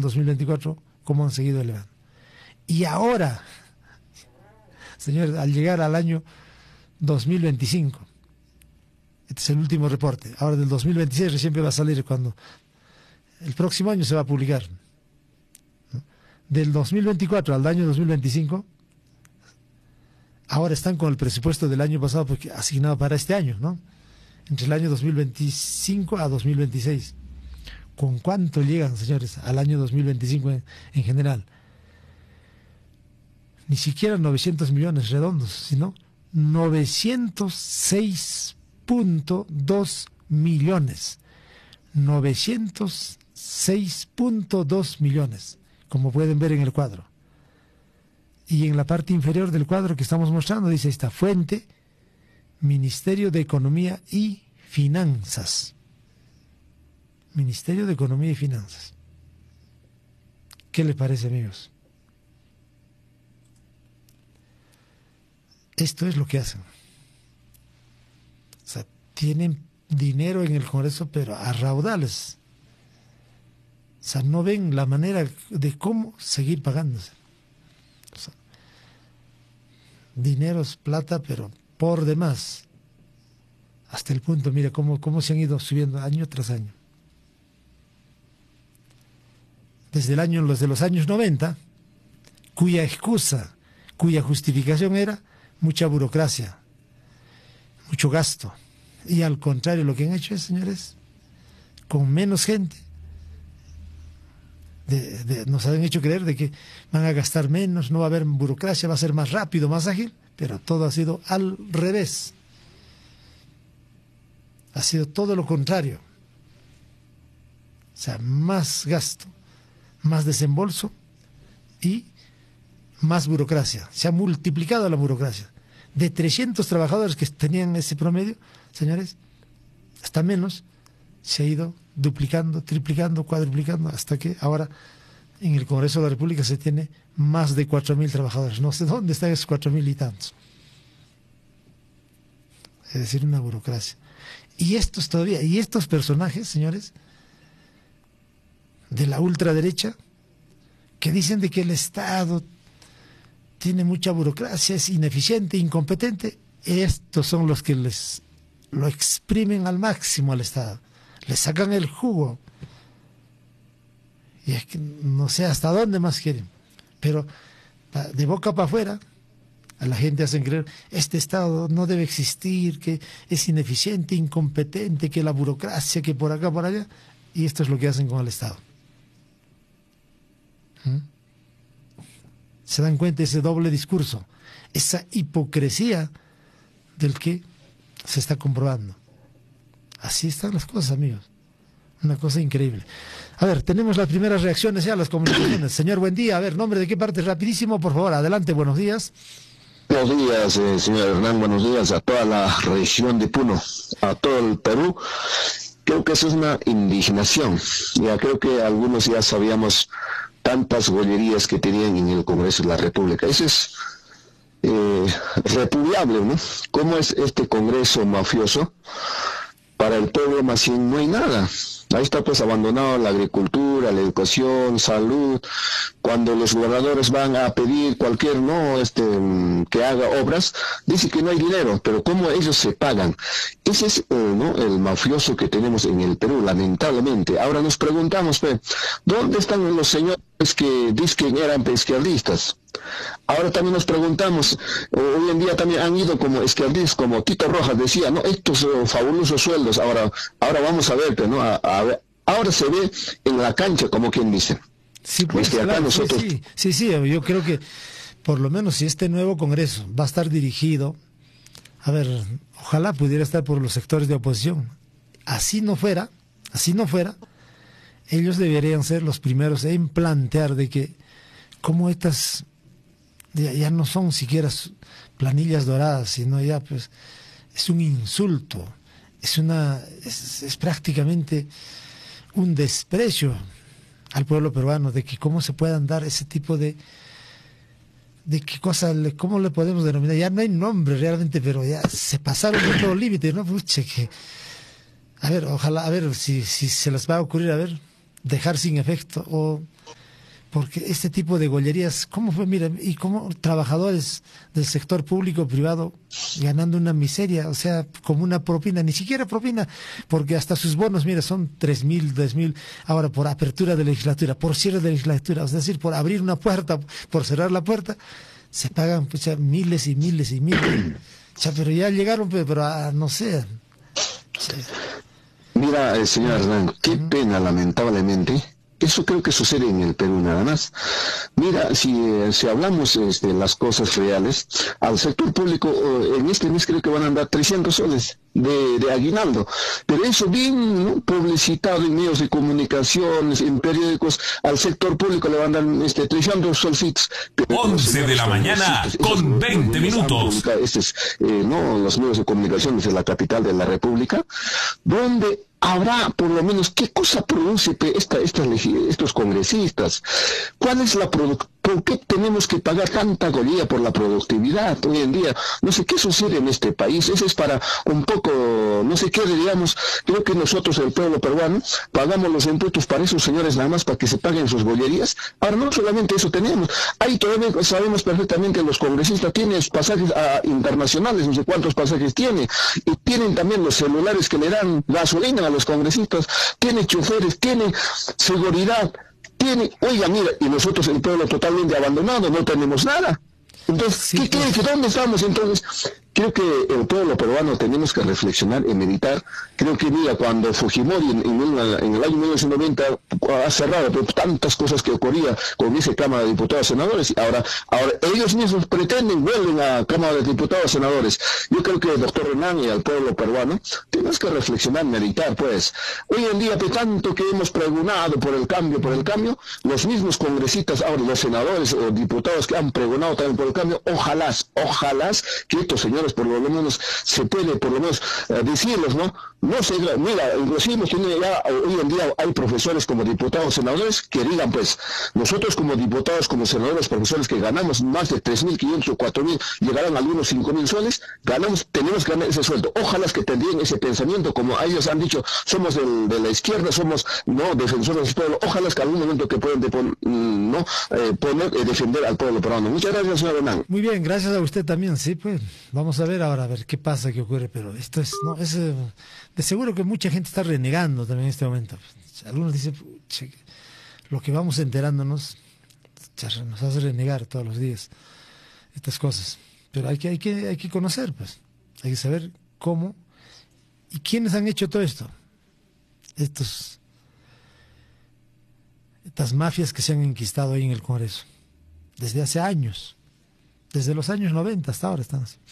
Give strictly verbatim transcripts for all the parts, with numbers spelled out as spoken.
dos mil veinticuatro, cómo han seguido elevando. Y ahora, señores, al llegar al año dos mil veinticinco, este es el último reporte, ahora del dos mil veintiséis recién va a salir, cuando el próximo año se va a publicar, ¿no? Del dos mil veinticuatro al año dos mil veinticinco, ahora están con el presupuesto del año pasado, porque asignado para este año, ¿no? Entre el año dos mil veinticinco a dos mil veintiséis. ¿Con cuánto llegan, señores, al año dos mil veinticinco en, en general? Ni siquiera novecientos millones redondos, sino novecientos seis punto dos millones. novecientos seis punto dos millones, como pueden ver en el cuadro. Y en la parte inferior del cuadro que estamos mostrando dice esta fuente: Ministerio de Economía y Finanzas. Ministerio de Economía y Finanzas. ¿Qué le parece, amigos? Esto es lo que hacen. O sea, tienen dinero en el Congreso, pero a raudales. O sea, no ven la manera de cómo seguir pagándose. O sea, dinero es plata, pero por demás. Hasta el punto, mira cómo, cómo se han ido subiendo año tras año. Desde el año, desde los años noventa, cuya excusa, cuya justificación era mucha burocracia, mucho gasto. Y al contrario, lo que han hecho es, señores, con menos gente, de, de, nos han hecho creer de que van a gastar menos, no va a haber burocracia, va a ser más rápido, más ágil, pero todo ha sido al revés. Ha sido todo lo contrario. O sea, más gasto, más desembolso y más burocracia. Se ha multiplicado la burocracia. De trescientos trabajadores que tenían ese promedio, señores, hasta menos, se ha ido duplicando, triplicando, cuadruplicando, hasta que ahora en el Congreso de la República se tiene más de cuatro mil trabajadores. No sé dónde están esos cuatro mil y tantos. Es decir, una burocracia. Y estos todavía, y estos personajes, señores, de la ultraderecha, que dicen de que el Estado tiene mucha burocracia, es ineficiente, incompetente, estos son los que les lo exprimen al máximo al Estado, le sacan el jugo, y es que no sé hasta dónde más quieren, pero de boca para afuera a la gente hacen creer este Estado no debe existir, que es ineficiente, incompetente, que la burocracia, que por acá, por allá, y esto es lo que hacen con el Estado. ¿Mm? Se dan cuenta de ese doble discurso, esa hipocresía del que se está comprobando. Así están las cosas, amigos. Una cosa increíble. A ver, tenemos las primeras reacciones ya a las comunicaciones. Señor, buen día. A ver, nombre de qué parte, rapidísimo, por favor. Adelante, buenos días. Buenos días, eh, señor Hernán. Buenos días a toda la región de Puno, a todo el Perú. Creo que eso es una indignación. Ya creo que algunos ya sabíamos tantas gollerías que tenían en el Congreso de la República. Eso es eh, repudiable, ¿no? ¿Cómo es este Congreso mafioso? Para el pueblo más bien no hay nada. Ahí está pues abandonado la agricultura, la educación, salud. Cuando los gobernadores van a pedir cualquier, no, este, que haga obras, dice que no hay dinero, pero ¿cómo ellos se pagan? Ese es, eh, ¿no?, el mafioso que tenemos en el Perú, lamentablemente. Ahora nos preguntamos, pues, ¿dónde están los señores que dicen que eran izquierdistas? Ahora también nos preguntamos, hoy en día también han ido como izquierdistas, como Tito Rojas decía, no, estos uh, fabulosos sueldos. Ahora ahora vamos a ver, ¿no? A, a ver, ahora se ve en la cancha, como quien dice. Sí, pues, que acá claro, nosotros... sí, sí, sí, sí, yo creo que por lo menos si este nuevo Congreso va a estar dirigido, a ver, ojalá pudiera estar por los sectores de oposición. Así no fuera, así no fuera, ellos deberían ser los primeros en plantear de que como estas ya, ya no son siquiera planillas doradas, sino ya pues es un insulto, es una es, es prácticamente un desprecio al pueblo peruano, de que cómo se puedan dar ese tipo de de qué cosa, cómo le podemos denominar, ya no hay nombre realmente, pero ya se pasaron de todo límite, ¿no? Puche, que a ver, ojalá, a ver si, si se les va a ocurrir, a ver, dejar sin efecto, o porque este tipo de gollerías, ¿cómo fue? Mira, y como trabajadores del sector público privado ganando una miseria, o sea, como una propina, ni siquiera propina, porque hasta sus bonos, mira, son tres mil, dos mil, ahora por apertura de legislatura, por cierre de legislatura, es decir, por abrir una puerta, por cerrar la puerta, se pagan pues, ya, miles y miles y miles. O sea, pero ya llegaron, pero, pero a, no sé. O sea, Mira, eh, señor Hernán, qué pena, lamentablemente. Eso creo que sucede en el Perú nada más. Mira, si, eh, si hablamos de este, las cosas reales, al sector público eh, en este mes creo que van a andar trescientos soles de, de aguinaldo, pero eso bien, ¿no?, publicitado en medios de comunicaciones, en periódicos. Al sector público le van a dar este, trescientos solcitos. once de la mañana con veinte minutos. Este es, eh, no, los medios de comunicaciones de la capital de la República, donde habrá por lo menos qué cosa produce esta, esta, estos congresistas, cuál es la productividad, por qué tenemos que pagar tanta golía por la productividad hoy en día. No sé qué sucede en este país. Ese es para un poco, no sé qué, digamos. Creo que nosotros, el pueblo peruano, pagamos los impuestos para esos señores nada más, para que se paguen sus gollerías. Ahora no solamente eso tenemos, ahí todavía sabemos perfectamente que los congresistas tienen pasajes a, internacionales, no sé cuántos pasajes tiene, y tienen también los celulares que le dan gasolina a los congresistas, tiene choferes, tiene seguridad, tiene, oiga, mira, y nosotros el pueblo totalmente abandonado, no tenemos nada. Entonces, sí, ¿qué creen? Pues, ¿dónde estamos entonces? Creo que el pueblo peruano tenemos que reflexionar y meditar. Creo que, mira, cuando Fujimori en, en, una, en el año mil novecientos noventa ha cerrado pero tantas cosas que ocurría con esa Cámara de Diputados y Senadores, y ahora, ahora ellos mismos pretenden, vuelven a Cámara de Diputados y Senadores. Yo creo que el doctor Hernán y al pueblo peruano tenemos que reflexionar, meditar, pues. Hoy en día, de tanto que hemos pregonado por el cambio, por el cambio, los mismos congresistas, ahora los senadores o diputados que han pregonado también por el cambio, ojalá, ojalá que estos señores por lo menos se puede por lo menos uh, decirlos, ¿no? No se, mira, inclusive ya hoy en día hay profesores como diputados, senadores que digan, pues, nosotros como diputados, como senadores, profesores que ganamos más de tres mil quinientos o cuatro mil, llegarán algunos cinco mil soles, ganamos, tenemos que ganar ese sueldo. Ojalá que tendrían ese pensamiento, como ellos han dicho, somos del, de la izquierda, somos, no, defensores del pueblo. Ojalá que algún momento que puedan depon, no, eh, poner, eh, defender al pueblo peruano. Muchas gracias, señor Hernán. Muy bien, gracias a usted también, sí, pues, vamos a ver ahora, a ver qué pasa, qué ocurre, pero esto es, no, es, eh, de seguro que mucha gente está renegando también en este momento. Algunos dicen, che, lo que vamos enterándonos nos hace renegar todos los días estas cosas, pero hay que, hay que, hay que conocer, pues, hay que saber cómo y quiénes han hecho todo esto, estos, estas mafias que se han enquistado ahí en el Congreso, desde hace años, desde los años noventa hasta ahora están así.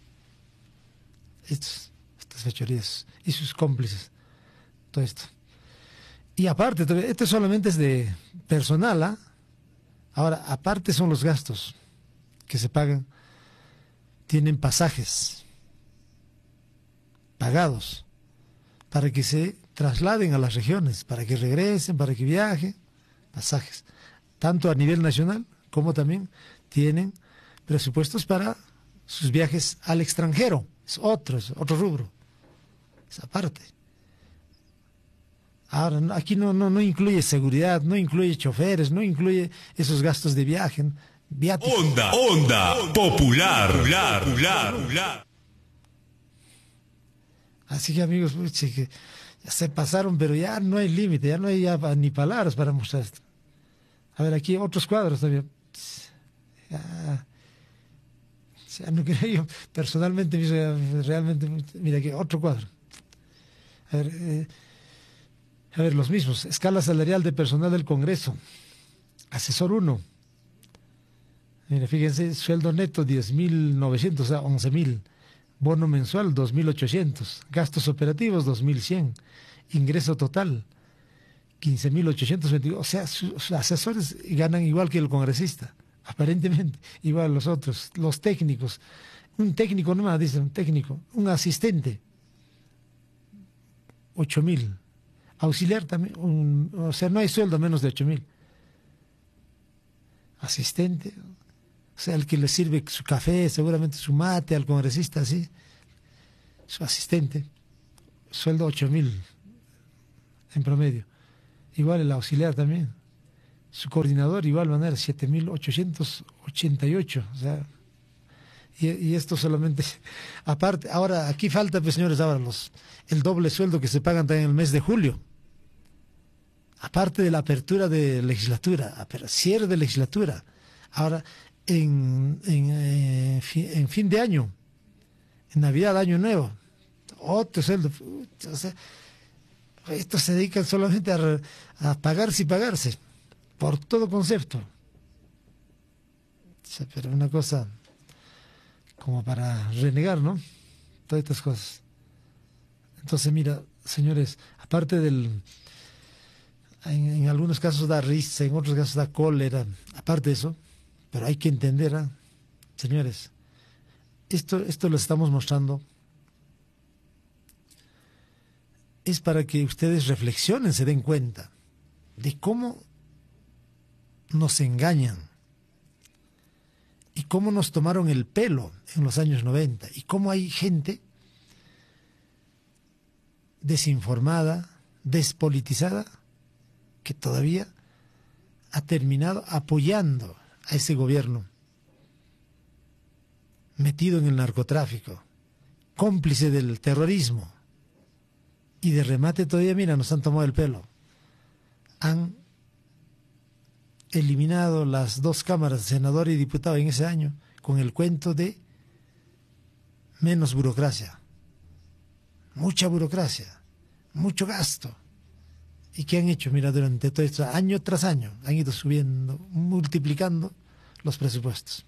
Estos, estas fechorías y sus cómplices, todo esto. Y aparte, esto solamente es de personal, ¿ah? Ahora, aparte son los gastos que se pagan, tienen pasajes pagados para que se trasladen a las regiones, para que regresen, para que viajen, pasajes, tanto a nivel nacional como también tienen presupuestos para sus viajes al extranjero. Es otro, es otro rubro, esa parte. Ahora, aquí no, no, no incluye seguridad, no incluye choferes, no incluye esos gastos de viaje, viáticos. Onda, onda, popular, popular, popular, popular. Así que, amigos, puche, que ya se pasaron, pero ya no hay límite, ya no hay ya ni palabras para mostrar esto. A ver, aquí otros cuadros también. Ya, ya no creo yo, personalmente, realmente, mira aquí, otro cuadro. A ver, eh, a ver, los mismos. Escala salarial de personal del Congreso. Asesor uno. Mira, fíjense, sueldo neto diez mil novecientos, o sea, once mil. Bono mensual dos mil ochocientos. Gastos operativos dos mil cien. Ingreso total quince mil ochocientos veintidós. O sea, sus asesores ganan igual que el congresista. Aparentemente, igual los otros, los técnicos. Un técnico nomás, dice un técnico. Un asistente. ocho mil. Auxiliar también, un, o sea, no hay sueldo menos de ocho mil. Asistente, o sea, el que le sirve su café, seguramente su mate al congresista, así, su asistente, sueldo ocho mil en promedio. igual el auxiliar también. Su coordinador igual manera, siete mil ochocientos ochenta y ocho. O sea, y, y esto solamente, aparte, ahora aquí falta, pues señores, ahora los, el doble sueldo que se pagan también en el mes de julio. Aparte de la apertura de legislatura, cierre de legislatura. Ahora, en, en, eh, fi, en fin de año, en Navidad, Año Nuevo, otro sueldo. O sea, estos se dedican solamente a, a pagarse y pagarse, por todo concepto. O sea, pero una cosa como para renegar, ¿no? Todas estas cosas. Entonces, mira, señores, aparte del... En, en algunos casos da risa, en otros casos da cólera, aparte de eso, pero hay que entender, ¿eh? Señores, esto, esto lo estamos mostrando, es para que ustedes reflexionen, se den cuenta de cómo nos engañan y cómo nos tomaron el pelo en los años noventa y cómo hay gente desinformada, despolitizada, que todavía ha terminado apoyando a ese gobierno metido en el narcotráfico, cómplice del terrorismo, y de remate todavía, mira, nos han tomado el pelo. Han eliminado las dos cámaras, senador y diputado, en ese año, con el cuento de menos burocracia, mucha burocracia, mucho gasto. ¿Y qué han hecho? Mira, durante todo esto, año tras año, han ido subiendo, multiplicando los presupuestos.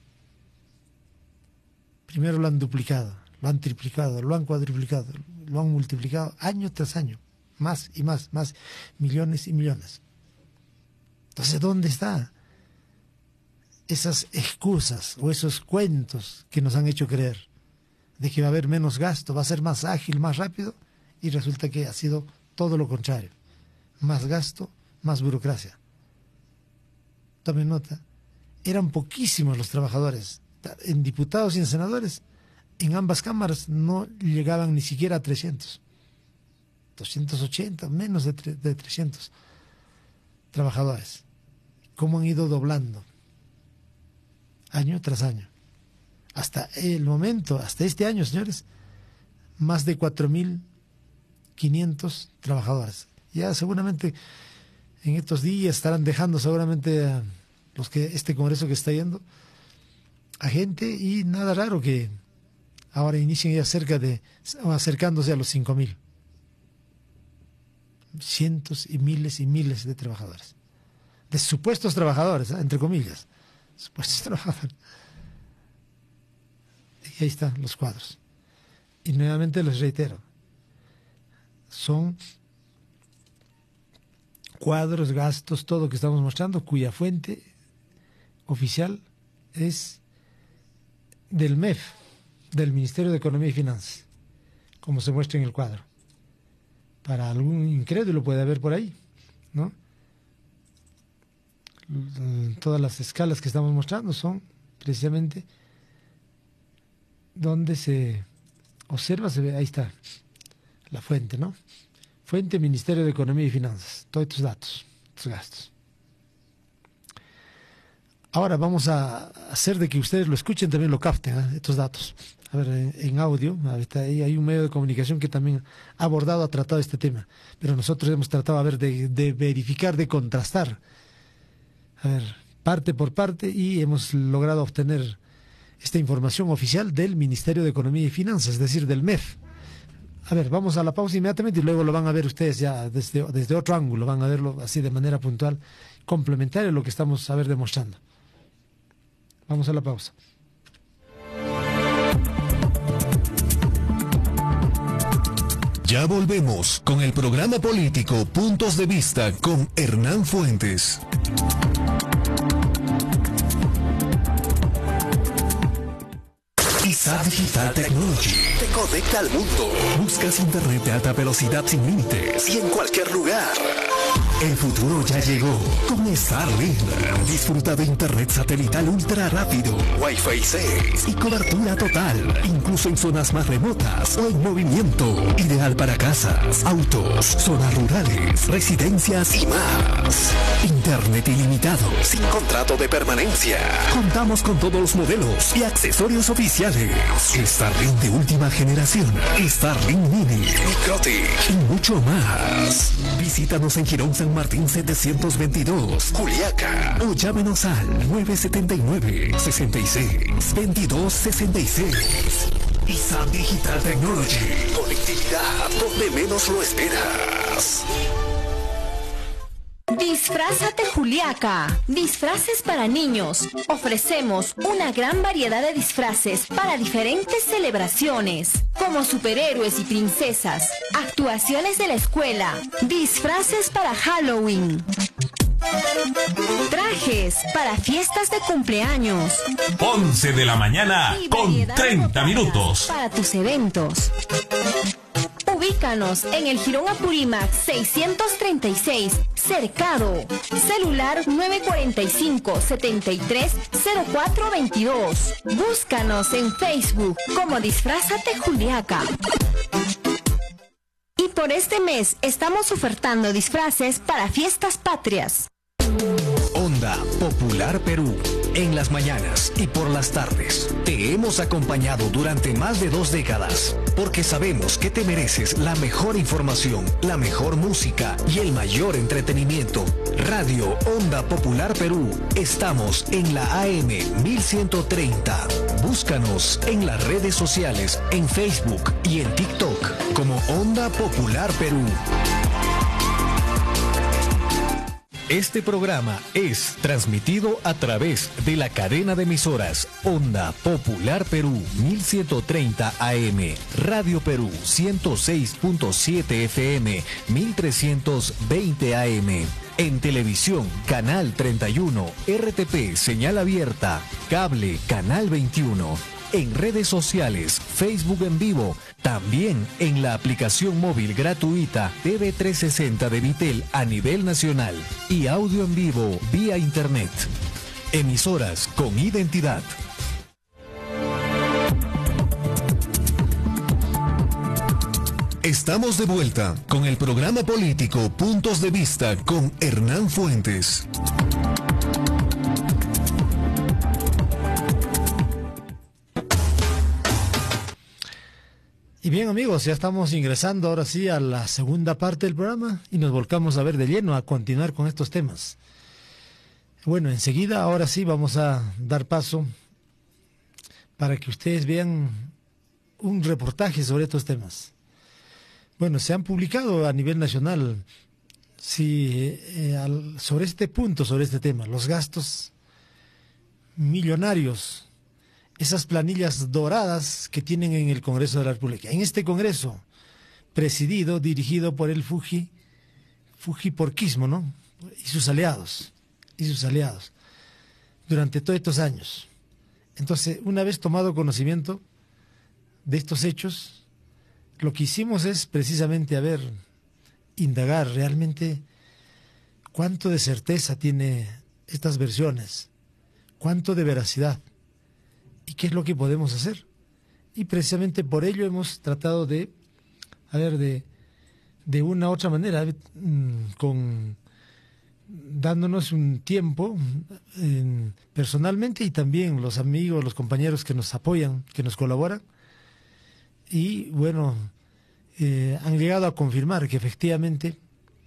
Primero lo han duplicado, lo han triplicado, lo han cuadruplicado, lo han multiplicado año tras año, más y más, más, millones y millones. Entonces, ¿dónde están esas excusas o esos cuentos que nos han hecho creer de que va a haber menos gasto, va a ser más ágil, más rápido? Y resulta que ha sido todo lo contrario. Más gasto, más burocracia. Tomen nota, eran poquísimos los trabajadores, en diputados y en senadores, en ambas cámaras no llegaban ni siquiera a trescientos, doscientos ochenta, menos de, de trescientos trabajadores. ¿Cómo han ido doblando? Año tras año. Hasta el momento, hasta este año, señores, más de cuatro mil quinientos trabajadores. Ya seguramente en estos días estarán dejando seguramente a los que este congreso que está yendo a gente, y nada raro que ahora inicien ya cerca de, acercándose a los cinco mil. Cientos y miles y miles de trabajadores. De supuestos trabajadores, ¿eh? Entre comillas. Supuestos trabajadores. Y ahí están los cuadros. Y nuevamente les reitero, son cuadros, gastos, todo que estamos mostrando, cuya fuente oficial es del M E F, del Ministerio de Economía y Finanzas, como se muestra en el cuadro. Para algún incrédulo puede haber por ahí, ¿no? Todas las escalas que estamos mostrando son precisamente donde se observa, se ve, ahí está la fuente, ¿no? Fuente Ministerio de Economía y Finanzas, todos estos datos, estos gastos. Ahora vamos a hacer de que ustedes lo escuchen, también lo capten, ¿eh? Estos datos. A ver, en, en audio, ahí hay un medio de comunicación que también ha abordado, ha tratado este tema, pero nosotros hemos tratado, a ver, de, de verificar, de contrastar, a ver, parte por parte, y hemos logrado obtener esta información oficial del Ministerio de Economía y Finanzas, es decir, del M E F. A ver, vamos a la pausa inmediatamente y luego lo van a ver ustedes ya desde, desde otro ángulo, van a verlo así de manera puntual, complementaria a lo que estamos a ver demostrando. Vamos a la pausa. Ya volvemos con el programa político Puntos de Vista con Hernán Fuentes. I S A Digital Technology te conecta al mundo. Buscas internet de alta velocidad sin límites y en cualquier lugar. El futuro ya llegó con Starlink. Disfruta de internet satelital ultra rápido, Wi-Fi seis y cobertura total, incluso en zonas más remotas o en movimiento. Ideal para casas, autos, zonas rurales, residencias y más. Internet ilimitado, sin contrato de permanencia. Contamos con todos los modelos y accesorios oficiales. Starlink de última generación, Starlink Mini, Microtic y mucho más. Visítanos en Girón San Martín setecientos veintidós, Juliaca, o llámenos al nueve siete nueve, seis seis, veintidós sesenta y seis. ISAB Digital Technology, conectividad donde menos lo esperas. Disfrázate Juliaca, disfraces para niños. Ofrecemos una gran variedad de disfraces para diferentes celebraciones, como superhéroes y princesas, actuaciones de la escuela, disfraces para Halloween, trajes para fiestas de cumpleaños. once de la mañana con treinta minutos. Para tus eventos. Ubícanos en el Jirón Apurímac seiscientos treinta y seis, Cercado. Celular nueve cuatro cinco, siete tres, cero cuatro dos dos. Búscanos en Facebook como Disfrázate Juliaca. Y por este mes estamos ofertando disfraces para fiestas patrias. Onda Popular Perú. En las mañanas y por las tardes te hemos acompañado durante más de dos décadas, porque sabemos que te mereces la mejor información, la mejor música y el mayor entretenimiento. Radio Onda Popular Perú. Estamos en la A M mil ciento treinta. Búscanos en las redes sociales, en Facebook y en TikTok como Onda Popular Perú. Este programa es transmitido a través de la cadena de emisoras Onda Popular Perú mil ciento treinta A M, Radio Perú ciento seis punto siete F M, mil trescientos veinte A M. En televisión, Canal treinta y uno, R T P señal abierta, cable Canal veintiuno. En redes sociales, Facebook en vivo, también en la aplicación móvil gratuita T V trescientos sesenta de Vitel a nivel nacional y audio en vivo vía internet. Emisoras con identidad. Estamos de vuelta con el programa político Puntos de Vista con Hernán Fuentes. Y bien amigos, ya estamos ingresando ahora sí a la segunda parte del programa y nos volcamos a ver de lleno, a continuar con estos temas. Bueno, enseguida, ahora sí, vamos a dar paso para que ustedes vean un reportaje sobre estos temas. Bueno, se han publicado a nivel nacional sí, eh, al, sobre este punto, sobre este tema, los gastos millonarios, esas planillas doradas que tienen en el Congreso de la República. En este Congreso, presidido, dirigido por el Fuji, Fujiporquismo, ¿no? Y sus aliados, y sus aliados, durante todos estos años. Entonces, una vez tomado conocimiento de estos hechos, lo que hicimos es precisamente, a ver, indagar realmente cuánto de certeza tiene estas versiones, cuánto de veracidad, y qué es lo que podemos hacer. Y precisamente por ello hemos tratado de, a ver, de, de una u otra manera, con dándonos un tiempo eh, personalmente, y también los amigos, los compañeros que nos apoyan, que nos colaboran, y bueno, eh, han llegado a confirmar que efectivamente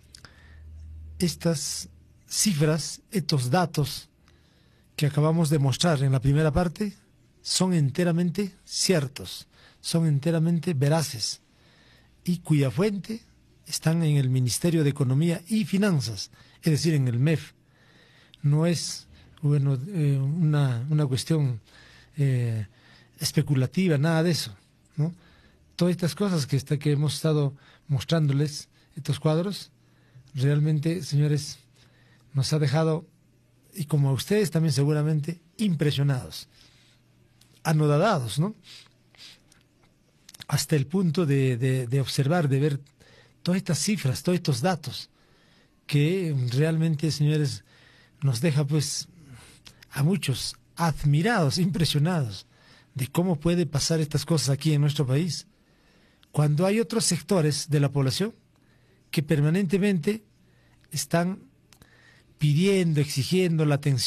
estas cifras, estos datos que acabamos de mostrar en la primera parte, son enteramente ciertos, son enteramente veraces, y cuya fuente están en el Ministerio de Economía y Finanzas, es decir, en el M E F. No es bueno, eh, una, una cuestión eh, especulativa, nada de eso, ¿no? Todas estas cosas que, está, que hemos estado mostrándoles, estos cuadros, realmente, señores, nos ha dejado, y como a ustedes también seguramente, impresionados, anodadados, ¿no? Hasta el punto de, de, de observar, de ver todas estas cifras, todos estos datos, que realmente, señores, nos deja pues a muchos admirados, impresionados de cómo puede pasar estas cosas aquí en nuestro país, cuando hay otros sectores de la población que permanentemente están pidiendo, exigiendo la atención